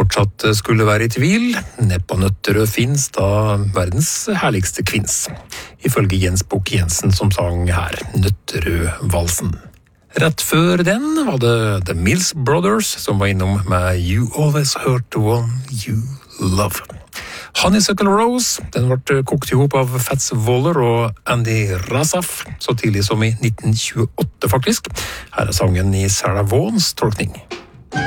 fortsatt skulle være i tvil, Neppe Nøtterøy finnes da verdens herligste kvinns, ifølge Jens Bukk Jensen som sang her, Nøtterøy-valsen. Rett før den var det The Mills Brothers som var innom med You Always Hurt the One You Love. Honeysuckle Rose, den ble kokt ihop av Fats Waller og Andy Razaf, så tidlig som i 1928 faktisk. Her er sangen i Sarah Vaughans tolkning.